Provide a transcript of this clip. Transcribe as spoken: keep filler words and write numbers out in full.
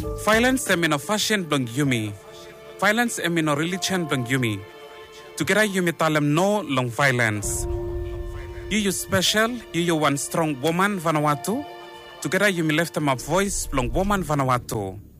Violence emino fashion blong yumi. Violence emino religion blong yumi. Together yumi talem no long violence. You you special, you you one strong woman Vanuatu. Together yumi left them a voice blong woman Vanuatu.